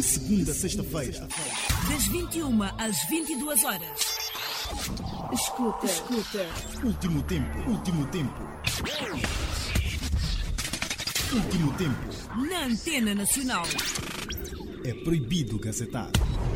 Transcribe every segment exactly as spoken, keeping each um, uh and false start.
segunda a sexta-feira, das vinte e uma às vinte e duas horas. Escuta, escuta. Último tempo, último tempo. Último tempo. Na Antena Nacional. É proibido gazetar.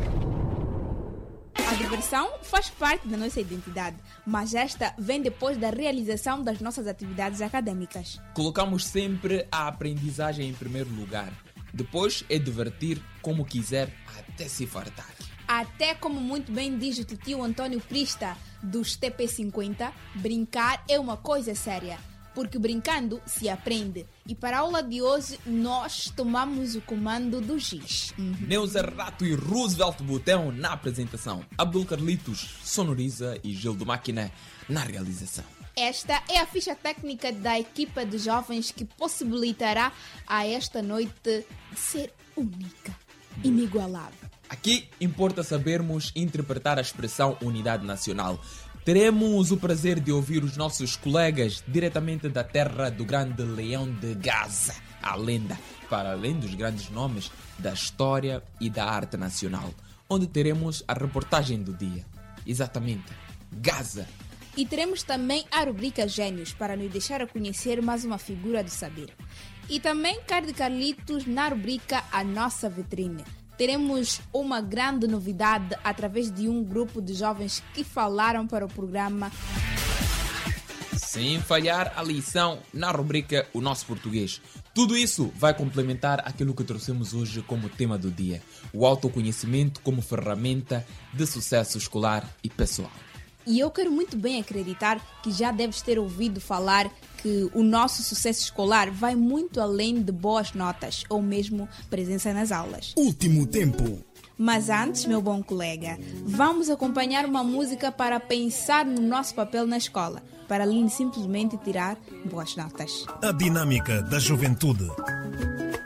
A diversão faz parte da nossa identidade, mas esta vem depois da realização das nossas atividades acadêmicas. Colocamos sempre a aprendizagem em primeiro lugar. Depois é divertir como quiser até se fartar. Até como muito bem diz o tio António Prista, dos T P cinquenta, brincar é uma coisa séria, porque brincando se aprende. E para a aula de hoje, nós tomamos o comando do giz. Uhum. Neuza Rato e Roosevelt Botão na apresentação. Abdul Carlitos sonoriza e Gildo Máquina na realização. Esta é a ficha técnica da equipa de jovens que possibilitará a esta noite ser única, inigualável. Aqui importa sabermos interpretar a expressão unidade nacional. Teremos o prazer de ouvir os nossos colegas diretamente da terra do grande Leão de Gaza, a lenda, para além dos grandes nomes da história e da arte nacional, onde teremos a reportagem do dia. Exatamente, Gaza. E teremos também a rubrica Gênios, para nos deixar a conhecer mais uma figura do saber. E também Cardi Carlitos na rubrica A Nossa Vitrine. Teremos uma grande novidade através de um grupo de jovens que falaram para o programa. Sem falhar a lição na rubrica O Nosso Português. Tudo isso vai complementar aquilo que trouxemos hoje como tema do dia. O autoconhecimento como ferramenta de sucesso escolar e pessoal. E eu quero muito bem acreditar que já deves ter ouvido falar que o nosso sucesso escolar vai muito além de boas notas ou mesmo presença nas aulas. Último tempo. Mas antes, meu bom colega, vamos acompanhar uma música para pensar no nosso papel na escola, para além de simplesmente tirar boas notas. A dinâmica da juventude.